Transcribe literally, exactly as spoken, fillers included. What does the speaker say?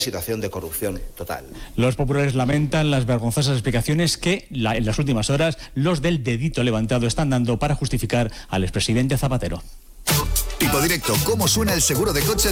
situación de corrupción total. Los populares lamentan las vergonzosas explicaciones que la, en las últimas horas los del dedito levantado están dando para justificar al expresidente Zapatero. Tipo Directo, ¿cómo suena el seguro de coche